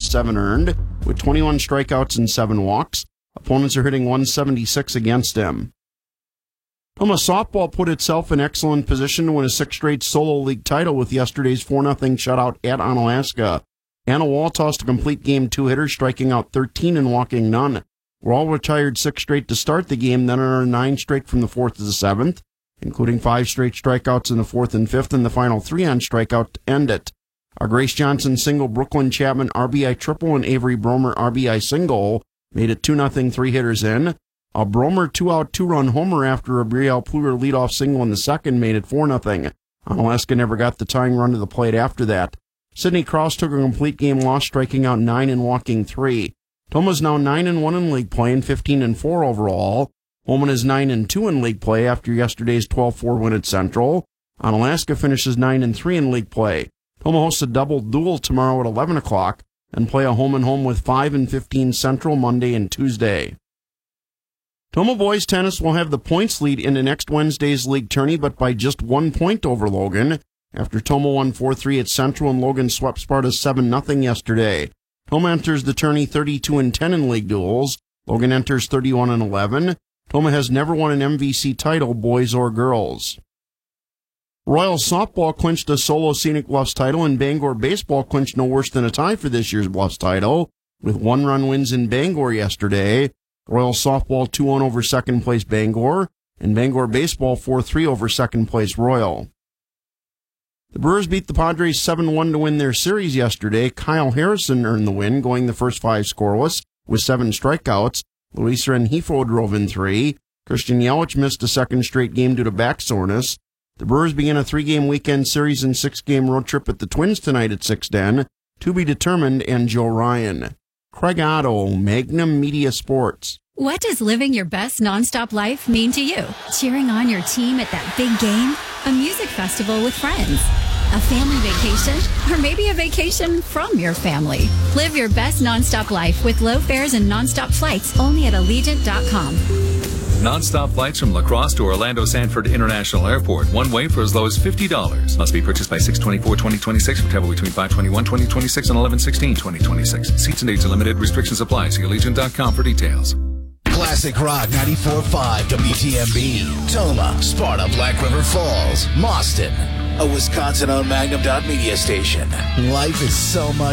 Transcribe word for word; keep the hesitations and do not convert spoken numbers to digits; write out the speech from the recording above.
seven earned, with twenty-one strikeouts and seven walks. Opponents are hitting one seventy-six against him. Toma softball put itself in excellent position to win a sixth straight solo league title with yesterday's four nothing shutout at Onalaska. Anna Wall tossed a complete game two hitters, striking out thirteen and walking none. Wall retired six straight to start the game, then another nine straight from the fourth to the seventh, including five straight strikeouts in the fourth and fifth, and the final three on strikeout to end it. A Grace Johnson single, Brooklyn Chapman R B I triple, and Avery Bromer R B I single made it two nothing three hitters in. A Bromer two-out, two-run homer after a Brielle Pluter leadoff single in the second made it four nothing. Onalaska never got the tying run to the plate after that. Sidney Cross took a complete game loss, striking out nine and walking three. Toma's now nine and one in league play and fifteen and four overall. Holman is nine and two in league play after yesterday's twelve four win at Central. Onalaska finishes nine and three in league play. Toma hosts a double duel tomorrow at eleven o'clock and play a home and home with five and fifteen Central Monday and Tuesday. Toma boys tennis will have the points lead into next Wednesday's league tourney, but by just one point over Logan, after Toma won four three at Central and Logan swept Sparta seven nothing yesterday. Toma enters the tourney thirty-two and ten in league duels. Logan enters thirty-one and eleven. Toma has never won an M V C title, boys or girls. Royal Softball clinched a solo Scenic Bluffs title, and Bangor Baseball clinched no worse than a tie for this year's Bluffs title, with one-run wins in Bangor yesterday. Royal Softball two one over second-place Bangor, and Bangor Baseball four three over second-place Royal. The Brewers beat the Padres seven one to win their series yesterday. Kyle Harrison earned the win, going the first five scoreless with seven strikeouts. Luis Rengifo drove in three. Christian Yelich missed a second straight game due to back soreness. The Brewers begin a three-game weekend series and six-game road trip at the Twins tonight at six ten. To be determined, and Joe Ryan. Craig Otto, Magnum Media Sports. What does living your best nonstop life mean to you? Cheering on your team at that big game? A music festival with friends? A family vacation? Or maybe a vacation from your family? Live your best nonstop life with low fares and nonstop flights only at Allegiant dot com. Non-stop flights from La Crosse to Orlando Sanford International Airport. One way for as low as fifty dollars. Must be purchased by six twenty-four twenty twenty-six for travel between five twenty-one twenty twenty-six and eleven sixteen twenty twenty-six. Seats and dates are limited. Restrictions apply. See Allegiant dot com for details. Classic Rock ninety-four point five W T M B. Toma, Sparta, Black River Falls, Mauston. A Wisconsin-owned Magnum Dot Media station. Life is so much